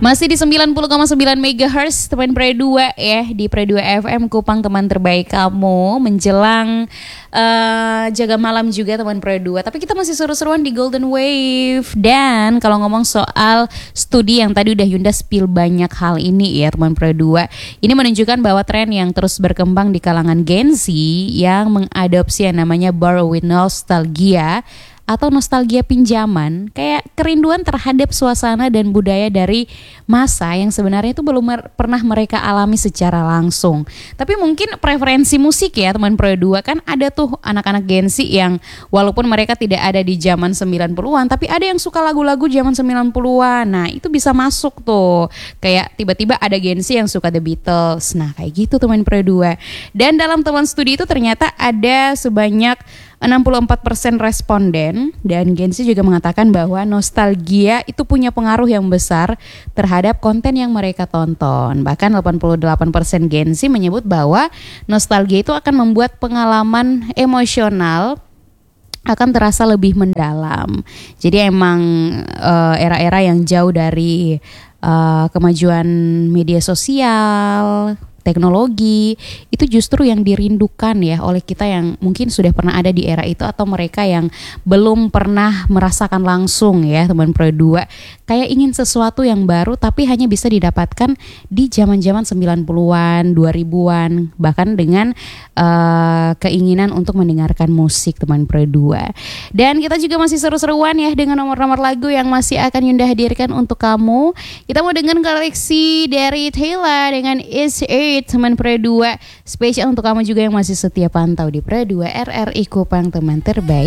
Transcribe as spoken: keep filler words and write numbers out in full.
Masih di sembilan puluh koma sembilan megahertz teman Pre dua ya, di Pre dua F M Kupang, teman terbaik kamu menjelang uh, jaga malam juga teman Pre dua. Tapi kita masih seru-seruan di Golden Wave. Dan kalau ngomong soal studi yang tadi udah Yunda spill banyak hal ini ya teman Pre dua, ini menunjukkan bahwa tren yang terus berkembang di kalangan Gen Z yang mengadopsi yang namanya borrow with nostalgia atau nostalgia pinjaman, kayak kerinduan terhadap suasana dan budaya dari masa yang sebenarnya itu belum mer- pernah mereka alami secara langsung. Tapi mungkin preferensi musik ya teman Pro dua, kan ada tuh anak-anak Gen Z yang walaupun mereka tidak ada di zaman sembilan puluhan, tapi ada yang suka lagu-lagu zaman sembilan puluhan. Nah itu bisa masuk tuh, kayak tiba-tiba ada Gen Z yang suka The Beatles. Nah kayak gitu teman Pro dua. Dan dalam teman studi itu ternyata ada sebanyak enam puluh empat persen responden, dan Gen Z juga mengatakan bahwa nostalgia itu punya pengaruh yang besar terhadap konten yang mereka tonton. Bahkan delapan puluh delapan persen Gen Z menyebut bahwa nostalgia itu akan membuat pengalaman emosional akan terasa lebih mendalam. Jadi emang uh, era-era yang jauh dari uh, kemajuan media sosial, teknologi, itu justru yang dirindukan ya oleh kita yang mungkin sudah pernah ada di era itu, atau mereka yang belum pernah merasakan langsung ya teman Pro dua, kayak ingin sesuatu yang baru tapi hanya bisa didapatkan di zaman-zaman sembilan puluhan, dua ribuan, bahkan dengan uh, keinginan untuk mendengarkan musik teman Pro dua. Dan kita juga masih seru-seruan ya dengan nomor-nomor lagu yang masih akan Yunda hadirkan untuk kamu. Kita mau dengan koleksi dari Taylor dengan Is It teman Pre dua, spesial untuk kamu juga yang masih setia pantau di Pre dua R R I Kupang, teman terbaik.